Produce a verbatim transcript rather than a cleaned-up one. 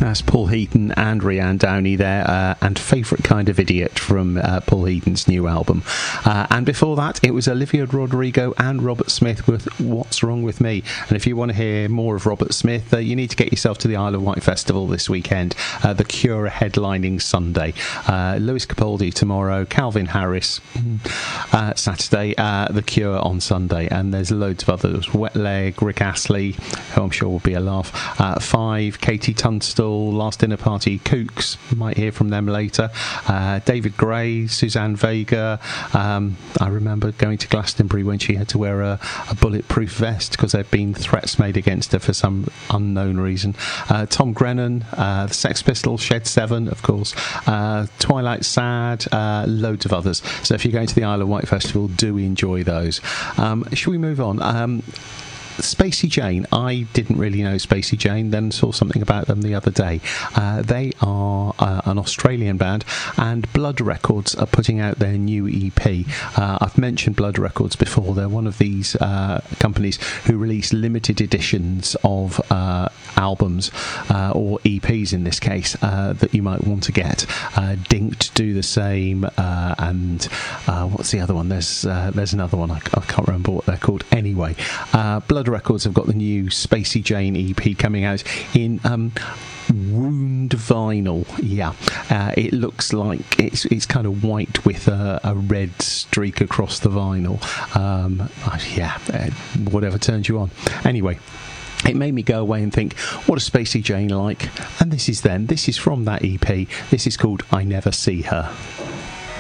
That's Paul Heaton and Rhiannon Downey there, uh, and Favourite Kind of Idiot from uh, Paul Heaton's new album. Uh, and before that, it was Olivia Rodrigo and Robert Smith with What's Wrong With Me. And if you want to hear more of Robert Smith, uh, you need to get yourself to the Isle of Wight Festival this weekend. Uh, the Cure are headlining Sunday. Uh, Lewis Capaldi tomorrow, Calvin Harris uh, Saturday, uh, The Cure on Sunday. And there's loads of others. Wet Leg, Rick Astley, who I'm sure will be a laugh. Uh, Five, Katie Tunstall, Last Dinner Party, Kooks, might hear from them later. Uh, David Gray, Suzanne Vega. Um, I remember going to Glastonbury when she had to wear a, a bulletproof vest because there'd been threats made against her for some unknown reason. Uh, Tom Grennan, uh, the Sex Pistols, Shed Seven, of course. Uh, Twilight Sad, uh, loads of others. So if you're going to the Isle of Wight Festival, do enjoy those. Um, shall we move on? Um, Spacey Jane, I didn't really know Spacey Jane, then saw something about them the other day. Uh, they are uh, an Australian band, and Blood Records are putting out their new E P. Uh, I've mentioned Blood Records before. They're one of these uh, companies who release limited editions of uh, albums, uh, or E Ps in this case, uh, that you might want to get. Uh, Dinked do the same, uh, and uh, what's the other one? There's uh, there's another one, I, I can't remember what they're called. Anyway, uh, Blood Records have got the new Spacey Jane E P coming out in um, wound vinyl. Yeah, uh, it looks like it's it's kind of white with a, a red streak across the vinyl. Um, yeah, uh, whatever turns you on. Anyway, it made me go away and think, what is Spacey Jane like? And this is them. This is from that E P. This is called I Never See Her.